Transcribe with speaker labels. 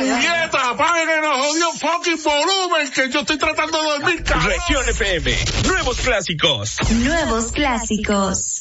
Speaker 1: puñeta, apaguen el jodido fucking volumen, que yo estoy tratando de dormir, cabrón.
Speaker 2: Región FM, nuevos clásicos.
Speaker 3: Nuevos clásicos.